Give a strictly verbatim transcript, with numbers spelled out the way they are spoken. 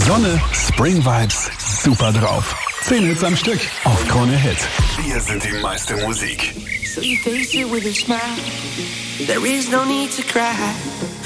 Sonne, Spring Vibes, super drauf. Zehn Hits am Stück auf Krone Hit. Wir sind die meiste Musik. So you face it with a smile. There is no need to cry.